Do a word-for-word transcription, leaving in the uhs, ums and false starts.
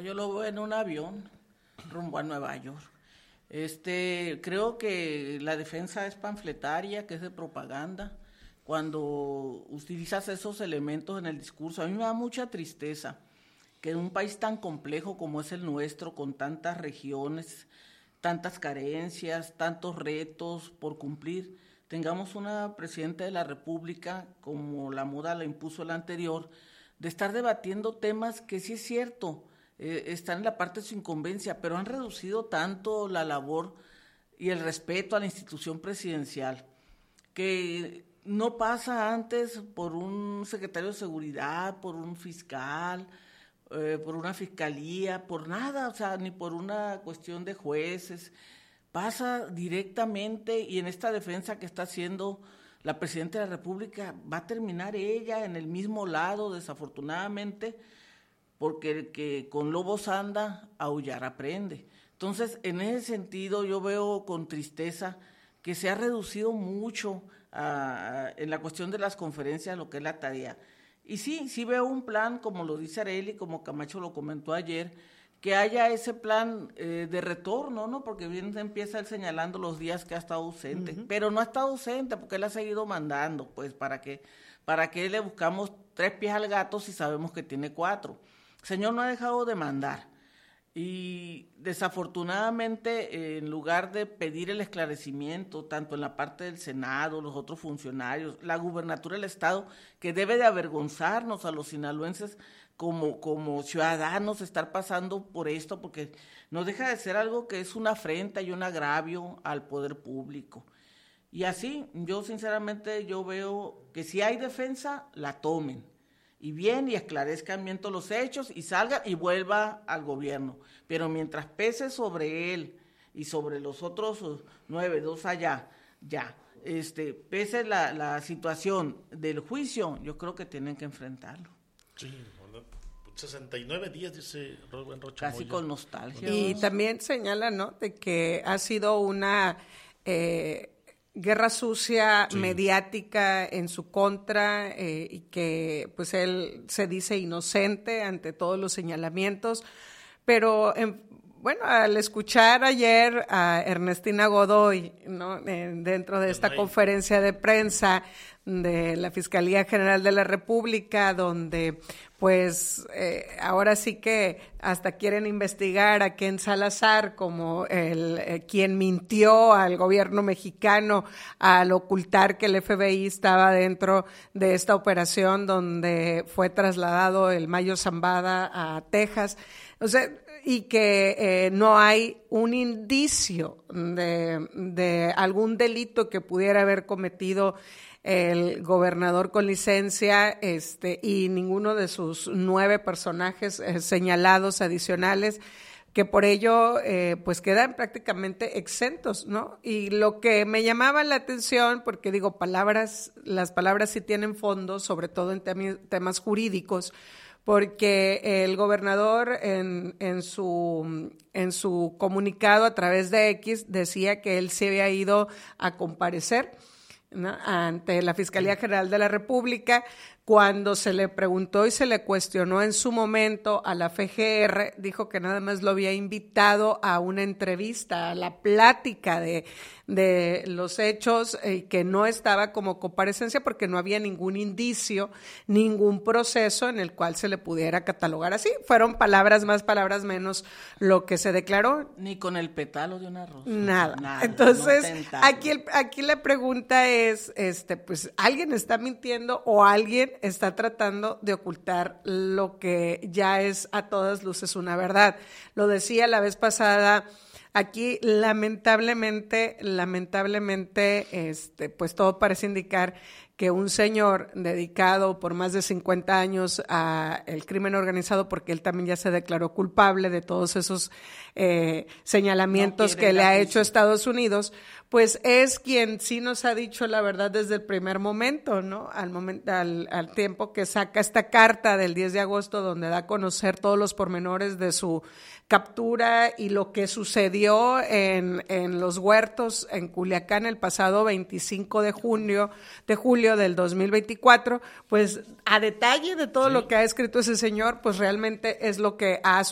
yo lo veo en un avión rumbo a Nueva York. Este, creo que la defensa es panfletaria, que es de propaganda, cuando utilizas esos elementos en el discurso. A mí me da mucha tristeza que en un país tan complejo como es el nuestro, con tantas regiones, tantas carencias, tantos retos por cumplir, tengamos una presidenta de la República, como la moda la impuso el anterior, de estar debatiendo temas que sí es cierto, eh, están en la parte de su incumbencia, pero han reducido tanto la labor y el respeto a la institución presidencial, que no pasa antes por un secretario de seguridad, por un fiscal, eh, por una fiscalía, por nada, o sea, ni por una cuestión de jueces, pasa directamente, y en esta defensa que está haciendo la Presidenta de la República va a terminar ella en el mismo lado, desafortunadamente, porque el que con lobos anda, aullar aprende. Entonces, en ese sentido, yo veo con tristeza que se ha reducido mucho a, a, en la cuestión de las conferencias lo que es la tarea. Y sí, sí veo un plan, como lo dice Arely, como Camacho lo comentó ayer, que haya ese plan eh, de retorno, ¿no? Porque bien empieza él señalando los días que ha estado ausente, uh-huh. Pero no ha estado ausente porque él ha seguido mandando, pues, ¿para qué? ¿Para qué le buscamos tres pies al gato si sabemos que tiene cuatro? El señor no ha dejado de mandar, y desafortunadamente, en lugar de pedir el esclarecimiento, tanto en la parte del Senado, los otros funcionarios, la gubernatura del Estado, que debe de avergonzarnos a los sinaloenses como, como ciudadanos estar pasando por esto, porque no deja de ser algo que es una afrenta y un agravio al poder público. Y así, yo sinceramente, yo veo que si hay defensa, la tomen, y bien, y esclarezcan bien todos los hechos, y salgan y vuelva al gobierno. Pero mientras pese sobre él y sobre los otros nueve, dos allá, ya, este, pese la, la situación del juicio, yo creo que tienen que enfrentarlo. Sí, sesenta y nueve días, dice Rubén Rocha Casi Moya. con nostalgia. Y ¿no? También señala, ¿no?, de que ha sido una eh, guerra sucia, sí, mediática en su contra, eh, y que pues él se dice inocente ante todos los señalamientos, pero en, bueno, al escuchar ayer a Ernestina Godoy, ¿no?, en, dentro de esta conferencia de prensa de la Fiscalía General de la República, donde pues eh, ahora sí que hasta quieren investigar a Ken Salazar como el eh, quien mintió al gobierno mexicano al ocultar que el F B I estaba dentro de esta operación donde fue trasladado el Mayo Zambada a Texas. O sea, y que eh, no hay un indicio de, de algún delito que pudiera haber cometido el gobernador con licencia, este, y ninguno de sus nueve personajes eh, señalados adicionales, que por ello eh, pues quedan prácticamente exentos, ¿no? Y lo que me llamaba la atención, porque digo, palabras, las palabras sí tienen fondo, sobre todo en tem- temas jurídicos, porque el gobernador en, en su en su comunicado a través de X decía que él se había ido a comparecer, ¿no?, ante la Fiscalía General de la República. Cuando se le preguntó y se le cuestionó en su momento a la F G R, dijo que nada más lo había invitado a una entrevista, a la plática de, de los hechos, eh, que no estaba como comparecencia porque no había ningún indicio, ningún proceso en el cual se le pudiera catalogar así. Fueron palabras más, palabras menos lo que se declaró. Ni con el pétalo de una rosa. Nada. Nada. Entonces, no aquí, el, aquí la pregunta es, este, pues, ¿alguien está mintiendo o alguien está tratando de ocultar lo que ya es a todas luces una verdad? Lo decía la vez pasada, aquí lamentablemente, lamentablemente, este, pues todo parece indicar que un señor dedicado por más de cincuenta años a el crimen organizado, porque él también ya se declaró culpable de todos esos eh, señalamientos no que le ha hecho Estados Unidos, pues es quien sí nos ha dicho la verdad desde el primer momento, ¿no? Al momento, al, al tiempo que saca esta carta del diez de agosto, donde da a conocer todos los pormenores de su captura y lo que sucedió en, en los huertos en Culiacán el pasado veinticinco de junio, de julio del dos mil veinticuatro, pues a detalle de todo sí. lo que ha escrito ese señor, pues realmente es lo que ha